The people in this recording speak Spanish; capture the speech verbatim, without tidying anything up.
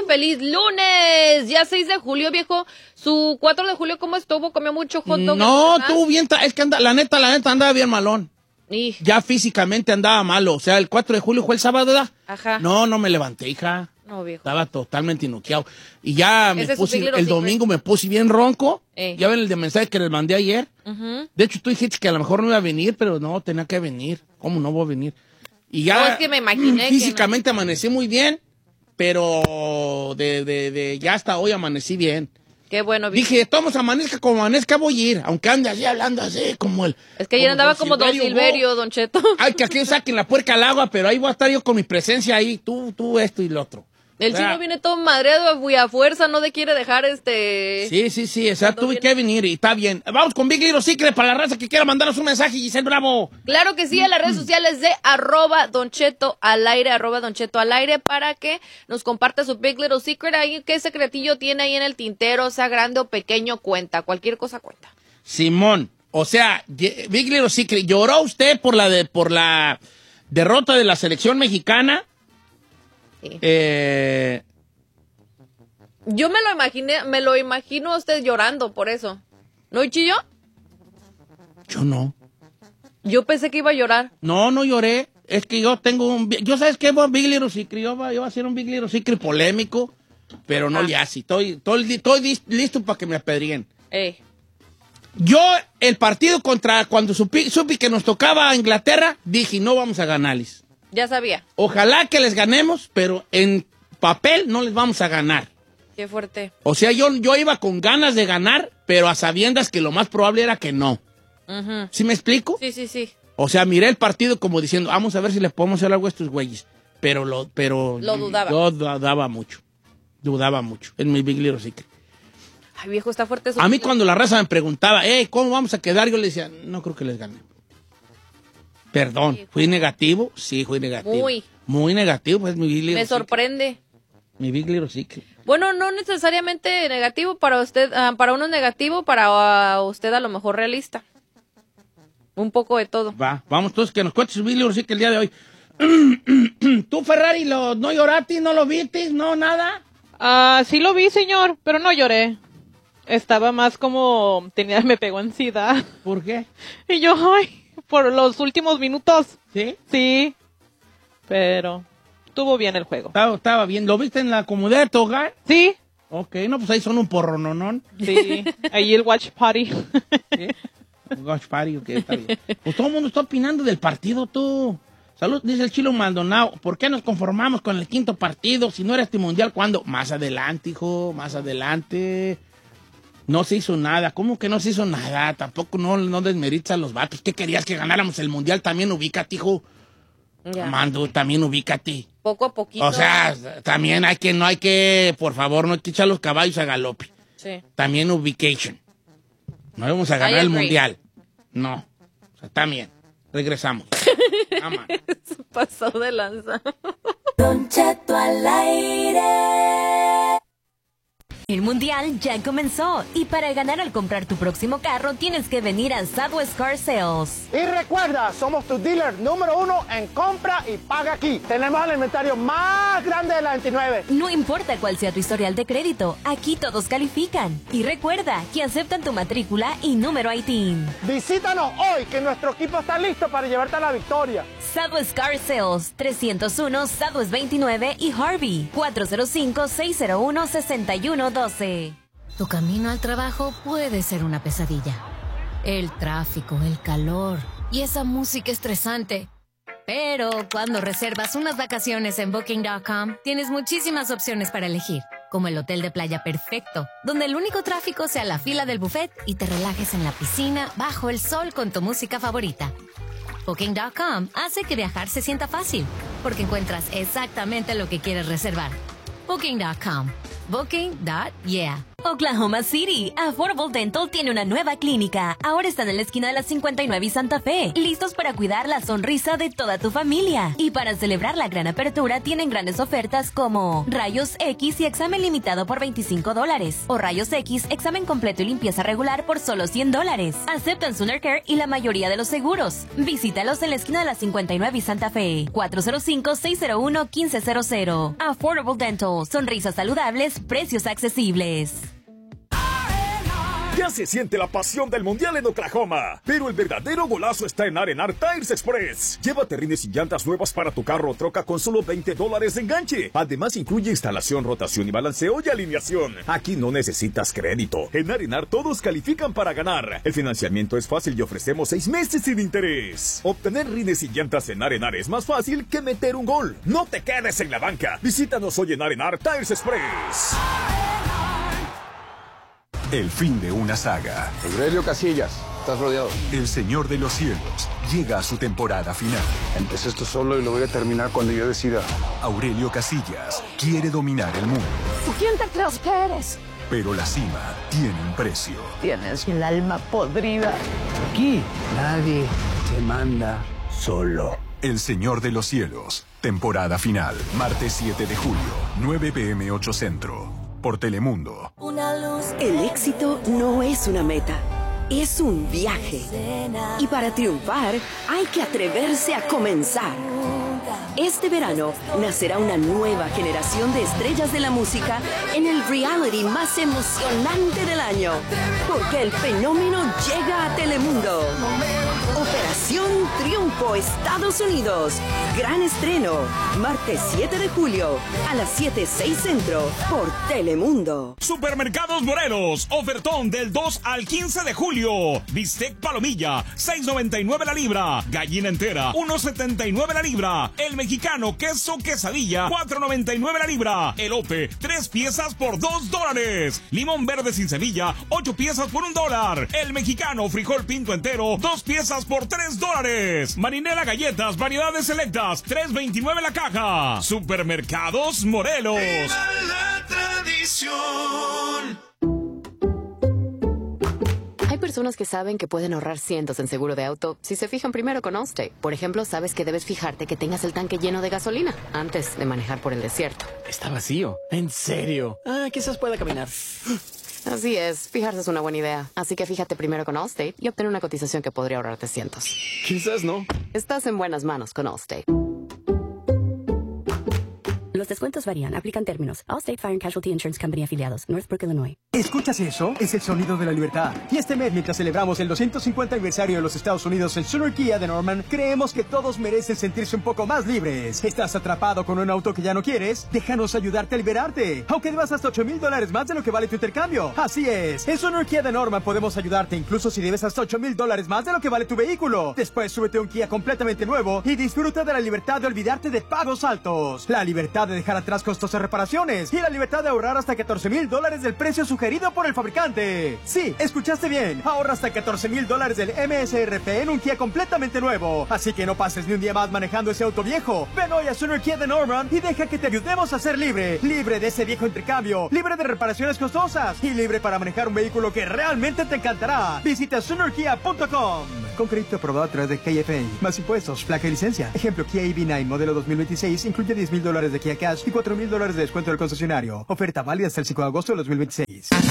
feliz lunes. Ya seis de julio, viejo. Su cuatro de julio, ¿cómo estuvo? ¿Comió mucho hot dog? No, estuvo bien. Es que anda, la neta, la neta, andaba bien malón. Y... Ya físicamente andaba malo. O sea, el cuatro de julio fue el sábado, ¿verdad? Ajá. No, no me levanté, hija. No, viejo. Estaba totalmente noqueado. Y ya me Ese es puse, su el secret. domingo me puse bien ronco. Eh. Ya ven el de mensaje que les mandé ayer. Uh-huh. De hecho, tú dijiste que a lo mejor no iba a venir, pero no, tenía que venir. ¿Cómo no voy a venir? Y ya No, es que me imaginé físicamente que no. amanecí muy bien, pero de, de, de ya hasta hoy amanecí bien. Qué bueno, viejo. Dije, todos amanezca como amanezca, voy a ir. Aunque ande así hablando así, como el... Es que ayer andaba como Don Silverio, vos. Don Cheto. Ay, que aquí saquen la puerca al agua, pero ahí voy a estar yo con mi presencia ahí. Tú, tú, esto y lo otro. El o sea, chino viene todo madreado y a fuerza, no te quiere dejar este... Sí, sí, sí, o sea, tuve que venir y está bien. Vamos con Big Little Secret para la raza que quiera mandarnos un mensaje, Giselle Bravo. Claro que sí, a las redes sociales de arroba Don Cheto al aire, arroba Don Cheto al aire, para que nos comparta su Big Little Secret, ahí qué secretillo tiene ahí en el tintero, sea grande o pequeño, cuenta, cualquier cosa cuenta. Simón, o sea, Big Little Secret, ¿lloró usted por la, de, por la derrota de la selección mexicana? Sí. Eh... Yo me lo imaginé, me lo imagino a usted llorando por eso. ¿No, Chillo? Yo no. Yo pensé que iba a llorar. No, no lloré. Es que yo tengo un... Yo sabes qué, Big Little Secret. Yo voy a hacer un Big Little Secret polémico, pero no Ah. le así. Estoy, estoy, estoy listo para que me apedrien. Eh. Yo, el partido contra... Cuando supe, supe que nos tocaba a Inglaterra, dije, no vamos a ganarles. Ya sabía. Ojalá que les ganemos, pero en papel no les vamos a ganar. Qué fuerte. O sea, yo, yo iba con ganas de ganar, pero a sabiendas que lo más probable era que no. Uh-huh. ¿Sí me explico? Sí, sí, sí. O sea, miré el partido como diciendo, vamos a ver si les podemos hacer algo a estos güeyes. Pero lo, pero Lo dudaba. Yo dudaba mucho. Dudaba mucho. En mi Big Little Secret. Ay, viejo, está fuerte. Su A mí cuando la raza me preguntaba, hey, ¿cómo vamos a quedar? Yo le decía, no creo que les gane. Perdón, Sí, ¿fui negativo? Sí, fui negativo. Muy. Muy negativo, pues mi Big Little Me Secret. sorprende. Mi Big Little Secret. Bueno, no necesariamente negativo para usted, uh, para uno es negativo, para uh, usted a lo mejor realista. Un poco de todo. Va, vamos todos que nos cuentes su Big Little Secret el día de hoy. ¿Tú, Ferrari, lo, no lloraste, no lo viste, no, nada? Ah, sí lo vi, señor, pero no lloré. Estaba más como, tenía, me pegó ansiedad. ¿Por qué? Y yo, ay, por los últimos minutos. ¿Sí? Sí, pero estuvo bien el juego. Estaba, estaba bien. ¿Lo viste en la comodidad de tu hogar? Sí, Ok, no, pues ahí son un porrononón. sí, ahí el watch party. ¿Sí? Watch party, ok, está bien. Pues todo el mundo está opinando del partido, tú. Salud, dice el Chilo Maldonado. ¿Por qué nos conformamos con el quinto partido si no era este mundial? ¿Cuándo? Más adelante, hijo, más adelante. No se hizo nada. ¿Cómo que no se hizo nada? Tampoco no, no desmeritas a los vatos. ¿Qué querías que ganáramos el mundial? También ubícate, hijo. Ya. Mando, también ubícate. Poco a poquito. O sea, también hay que, no hay que, por favor, no hay que echar los caballos a galope. Sí. También ubication. No vamos a ganar I el agree. mundial. No. O sea, también. Regresamos. Ama. Se pasó de lanza. Don Cheto al aire. El mundial ya comenzó y para ganar al comprar tu próximo carro tienes que venir a Southwest Car Sales. Y recuerda, somos tu dealer número uno en compra y paga aquí. Tenemos el inventario más grande de la veintinueve. No importa cuál sea tu historial de crédito, aquí todos califican. Y recuerda que aceptan tu matrícula y número I T I N. Visítanos hoy, que nuestro equipo está listo para llevarte a la victoria. Southwest Car Sales, trescientos uno Southwest veintinueve y Harvey, cuatro cero cinco, seis cero uno, seis uno doce. Tu camino al trabajo puede ser una pesadilla. El tráfico, el calor y esa música estresante. Pero cuando reservas unas vacaciones en Booking punto com, tienes muchísimas opciones para elegir, como el hotel de playa perfecto, donde el único tráfico sea la fila del buffet y te relajes en la piscina bajo el sol con tu música favorita. Booking punto com hace que viajar se sienta fácil, porque encuentras exactamente lo que quieres reservar. Booking punto com. Booking. Yeah. Oklahoma City, Affordable Dental tiene una nueva clínica. Ahora están en la esquina de la cincuenta y nueve y Santa Fe, listos para cuidar la sonrisa de toda tu familia. Y para celebrar la gran apertura, tienen grandes ofertas como rayos X y examen limitado por veinticinco dólares, o rayos X, examen completo y limpieza regular por solo cien dólares. Aceptan Sooner Care y la mayoría de los seguros. Visítalos en la esquina de la cincuenta y nueve y Santa Fe, cuatro cero cinco, seis cero uno, uno cinco cero cero. Affordable Dental, sonrisas saludables, precios accesibles. Ya se siente la pasión del Mundial en Oklahoma, pero el verdadero golazo está en Arenar Tires Express. Llévate rines y llantas nuevas para tu carro o troca con solo veinte dólares de enganche. Además incluye instalación, rotación y balanceo y alineación. Aquí no necesitas crédito. En Arenar todos califican para ganar. El financiamiento es fácil y ofrecemos seis meses sin interés. Obtener rines y llantas en Arenar es más fácil que meter un gol. No te quedes en la banca. Visítanos hoy en Arenar Tires Express. El fin de una saga. Aurelio Casillas, estás rodeado. El Señor de los Cielos llega a su temporada final. Empecé esto solo y lo voy a terminar cuando yo decida. Aurelio Casillas quiere dominar el mundo. ¿Quién te crees que eres? Pero la cima tiene un precio. Tienes el alma podrida. Aquí nadie te manda solo. El Señor de los Cielos, temporada final. Martes siete de julio, nueve pe eme ocho Centro. Por Telemundo. El éxito no es una meta, es un viaje. Y para triunfar hay que atreverse a comenzar. Este verano nacerá una nueva generación de estrellas de la música en el reality más emocionante del año. Porque el fenómeno llega a Telemundo. Operación Triunfo Estados Unidos. Gran estreno. Martes siete de julio a las siete seis Centro por Telemundo. Supermercados Morelos. Ofertón del dos al quince de julio. Bistec palomilla, seis noventa y nueve la libra. Gallina entera, uno setenta y nueve la libra. El mexicano queso quesadilla, cuatro noventa y nueve la libra. Elote, tres piezas por dos dólares. Limón verde sin semilla, ocho piezas por un dólar. El mexicano frijol pinto entero, dos piezas por tres dólares. Marinela galletas, variedades selectas, tres veintinueve la caja. Supermercados Morelos. ¡Viva la tradición! Hay personas que saben que pueden ahorrar cientos en seguro de auto si se fijan primero con Allstate. Por ejemplo, sabes que debes fijarte que tengas el tanque lleno de gasolina antes de manejar por el desierto. Está vacío. ¿En serio? Ah, quizás pueda caminar. Así es, fijarse es una buena idea. Así que fíjate primero con Allstate y obtén una cotización que podría ahorrarte cientos. Quizás no. Estás en buenas manos con Allstate. Los descuentos varían. Aplican términos. Allstate Fire and Casualty Insurance Company afiliados. Northbrook, Illinois. ¿Escuchas eso? Es el sonido de la libertad. Y este mes, mientras celebramos el doscientos cincuenta aniversario de los Estados Unidos en Sooner Kia de Norman, creemos que todos merecen sentirse un poco más libres. ¿Estás atrapado con un auto que ya no quieres? Déjanos ayudarte a liberarte. Aunque debas hasta ocho mil dólares más de lo que vale tu intercambio. Así es. En Sooner Kia de Norman podemos ayudarte incluso si debes hasta ocho mil dólares más de lo que vale tu vehículo. Después súbete a un Kia completamente nuevo y disfruta de la libertad de olvidarte de pagos altos. La libertad de dejar atrás costos de reparaciones y la libertad de ahorrar hasta catorce mil dólares del precio sugerido por el fabricante. Sí, escuchaste bien. Ahorra hasta catorce mil dólares del M S R P en un Kia completamente nuevo. Así que no pases ni un día más manejando ese auto viejo. Ven hoy a Sooner Kia de Norman y deja que te ayudemos a ser libre. Libre de ese viejo intercambio. Libre de reparaciones costosas. Y libre para manejar un vehículo que realmente te encantará. Visita Sooner Kia punto com. Con crédito aprobado a través de K F A. Más impuestos, placa y licencia. Ejemplo, Kia E V nueve modelo dos mil veintiséis incluye diez mil dólares de Kia Cash y cuatro mil dólares de descuento del concesionario. Oferta válida hasta el cinco de agosto de dos mil veintiséis.